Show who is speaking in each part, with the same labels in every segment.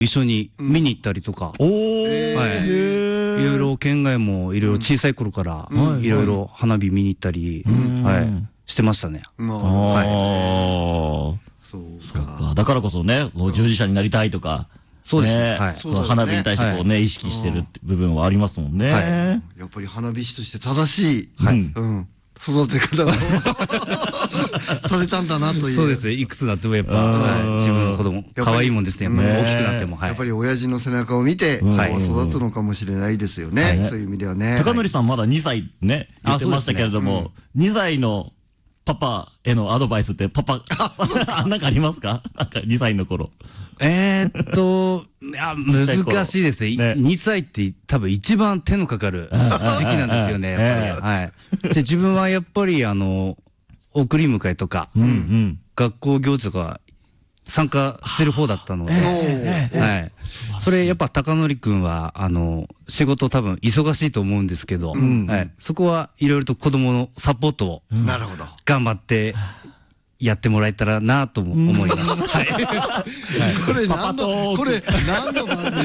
Speaker 1: 一緒に見に行ったりとか、
Speaker 2: おー、
Speaker 1: はい、いろいろ県外もいろいろ小さい頃からいろいろ花火見に行ったり、はい、してましたね。
Speaker 2: はい。そうか。だからこそね、従事者になりたいとか、
Speaker 1: そうですね。
Speaker 2: 花火に対してこうね、意識してるって部分はありますもんね。
Speaker 3: やっぱり花火師として正しい、育て方をされたんだなという。
Speaker 1: そうですね。いくつになってもやっぱ自分の子供可愛いもんですね。やっぱり大きくなっても。
Speaker 3: やっぱり親父の背中を見て育つのかもしれないですよね。そういう意味ではね。
Speaker 2: 高則さんまだ2歳ね言ってましたけれども、2歳のパパへのアドバイスってなんかありますか？なんか2歳の頃。
Speaker 1: 難しいですね。2歳って多分一番手のかかる時期なんですよね。やっぱり。はい。で、自分はやっぱり送り迎えとか、学校行事とか参加してる方だったので、はい。それやっぱ高則くんは仕事多分忙しいと思うんですけど、はい。そこはいろいろと子供のサポートを頑張ってやってもらえたらなとも思います。はい。
Speaker 3: これ何の番組？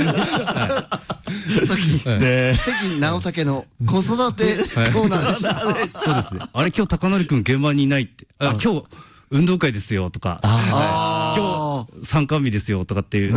Speaker 3: 関直武の子育てコーナーでした。
Speaker 1: そうですね。あれ今日高則くん現場にいないって。今日運動会ですよとか。今日参加日ですよとかっていう。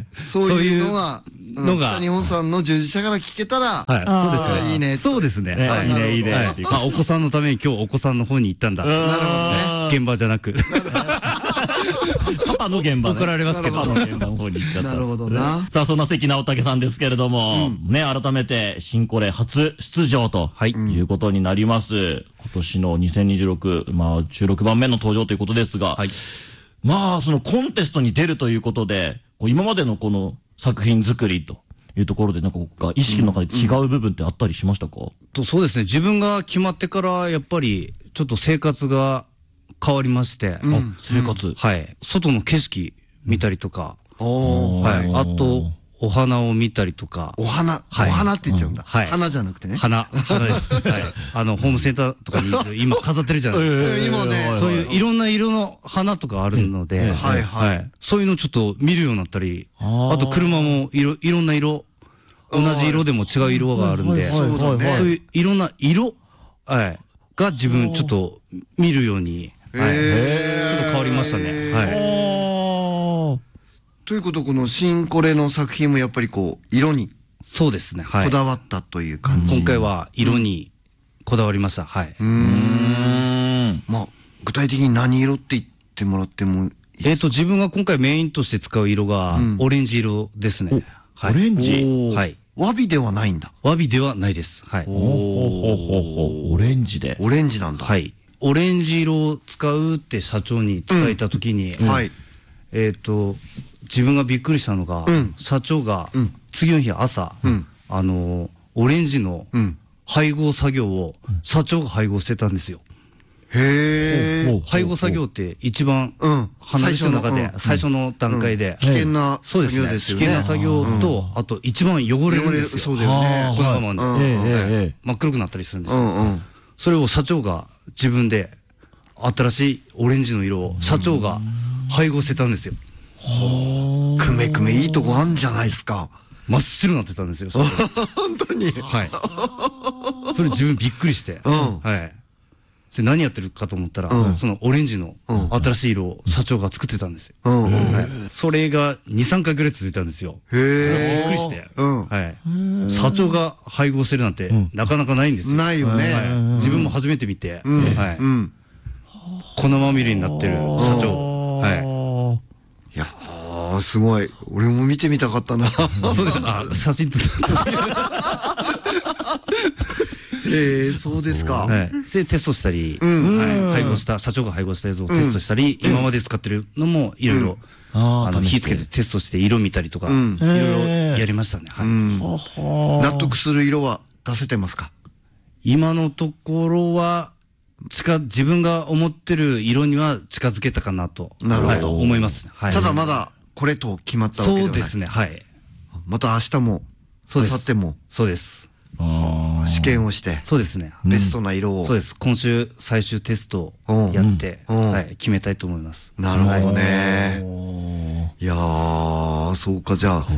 Speaker 3: そういうのが北日本さんの従事者から聞けたら、
Speaker 1: そうですね。
Speaker 3: いいね。
Speaker 1: そうですね。
Speaker 2: いいね、いいね。
Speaker 1: お子さんのために今日お子さんの方に行ったんだ。
Speaker 3: なるほど
Speaker 1: ね。現場じゃなく。
Speaker 2: パパの現場。
Speaker 1: 怒られますけど。
Speaker 2: パパの現場の方に行っちゃった。
Speaker 3: なるほどな。
Speaker 2: さあ、そんな関直武さんですけれども、ね、改めて新コレ初出場ということになります。今年の2026、16番目の登場ということですが、そのコンテストに出るということで、今までのこの作品作りというところで、なんか意識の中で違う部分ってあったりしましたか？
Speaker 1: そうですね。自分が決まってからやっぱりちょっと生活が変わりまして、
Speaker 2: 生活、
Speaker 1: はい、外の景色見たりとか、
Speaker 3: はい、
Speaker 1: あとお花を見たりとか。
Speaker 3: お花って言っちゃうんだ。花じゃなくてね。
Speaker 1: 花です。はい。ホームセンターとかに今飾ってるじゃないですか。
Speaker 3: 今ね。
Speaker 1: そういういろんな色の花とかあるので、そういうのちょっと見るようになったり、あと車もいろんな色、同じ色でも違う色があるんで、そういういろんな色が自分ちょっと見るように、ちょっと変わりましたね。
Speaker 3: ということ、この新コレの作品もやっぱり色に
Speaker 1: そうですね、
Speaker 3: こだわったという感じ。
Speaker 1: 今回は色にこだわりました。はい。
Speaker 3: 具体的に何色って言ってもらってもいいですか？
Speaker 1: 自分が今回メインとして使う色がオレンジ色ですね。
Speaker 2: オレンジ。
Speaker 1: はい。
Speaker 3: 和美ではないんだ。
Speaker 1: 和美ではないです。はい。
Speaker 2: オレンジで。
Speaker 3: オレンジなんだ。
Speaker 1: はい。オレンジ色を使うって社長に伝えたときに、自分がびっくりしたのが、社長が次の日朝、オレンジの配合作業を社長が配合してたんですよ。配合作業って一番花火師の中で最初の段階で
Speaker 3: 危険な作業ですよね。
Speaker 1: 危険な作業と、あと一番汚れるんですよ。
Speaker 3: そうだよね。
Speaker 1: 粉が真っ黒くなったりするんですよ。それを社長が自分で新しいオレンジの色を社長が配合してたんですよ。
Speaker 3: くめくめいいとこあんじゃないですか。
Speaker 1: 真っ白になってたんですよ。
Speaker 3: 本当に。
Speaker 1: はい。それ自分びっくりして。はい。それ何やってるかと思ったら、そのオレンジの新しい色を社長が作ってたんですよ。それが2、3回ぐらい続いたんですよ。びっくりして。はい。社長が配合してるなんてなかなかないんですよ。
Speaker 3: ないよね。
Speaker 1: 自分も初めて見て、はい。粉まみれになってる社長。はい。
Speaker 3: いやー、すごい。俺も見てみたかったな。
Speaker 1: そうです。写真撮って。
Speaker 3: そうですか。
Speaker 1: で、テストしたり、社長が配合したやつをテストしたり、今まで使ってるのもいろいろ、火つけてテストして色見たりとか、いろいろやりましたね。
Speaker 3: 納得する色は出せてますか？
Speaker 1: 今のところは、自分が思ってる色には近づけたかなと、思います。
Speaker 3: ただまだこれと決まったわけではない。
Speaker 1: そうですね。はい。
Speaker 3: また明日も、明後日も。
Speaker 1: そうです。
Speaker 3: 試験をして。
Speaker 1: そうですね。
Speaker 3: ベストな色を。
Speaker 1: そうです。今週最終テストをやって、決めたいと思います。
Speaker 3: なるほどね。 いやー、そうか、じゃあ、